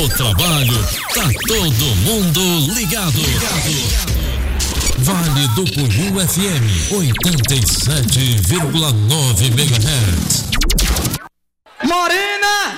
no trabalho, tá todo mundo ligado. Vale do Punhul FM 87,9 MHz. Morena,